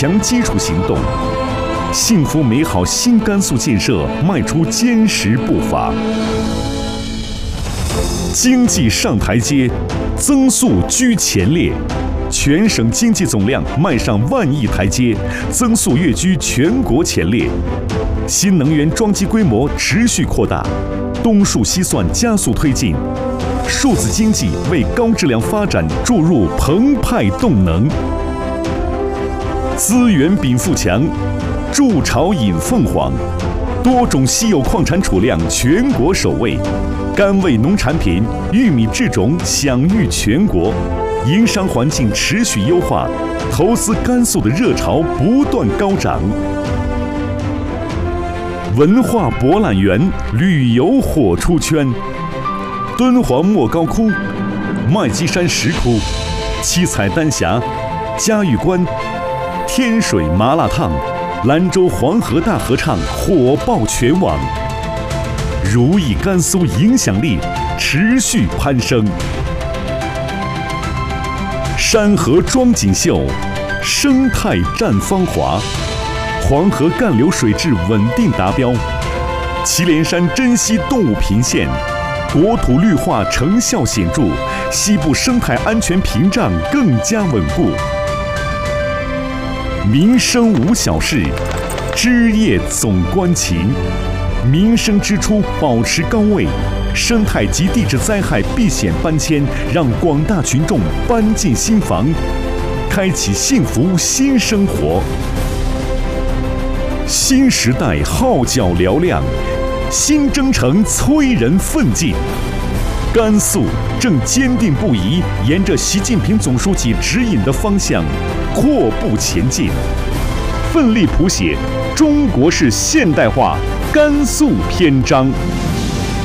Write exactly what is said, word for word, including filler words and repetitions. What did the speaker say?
强基础行动，幸福美好新甘肃建设迈出坚实步伐。经济上台阶，增速居前列，全省经济总量迈上万亿台阶，增速跃居全国前列。新能源装机规模持续扩大，东数西算加速推进，数字经济为高质量发展注入澎湃动能。资源禀富强，筑巢引凤凰，多种稀有矿产储量全国首位，甘味农产品、玉米制种享誉全国，营商环境持续优化，投资甘肃的热潮不断高涨。文化博览园旅游火出圈，敦煌莫高窟、麦积山石窟、七彩丹霞、嘉峪关、天水麻辣烫、兰州黄河大合唱火爆全网，如意甘肃影响力持续攀升。山河装锦绣，生态绽芳华，黄河干流水质稳定达标，祁连山珍稀动物频现，国土绿化成效显著，西部生态安全屏障更加稳固。民生无小事，枝叶总关情，民生支出保持高位，生态及地质灾害避险搬迁，让广大群众搬进新房，开启幸福新生活。新时代号角嘹亮，新征程催人奋进。甘肃正坚定不移沿着习近平总书记指引的方向阔步前进，奋力谱写中国式现代化甘肃篇章。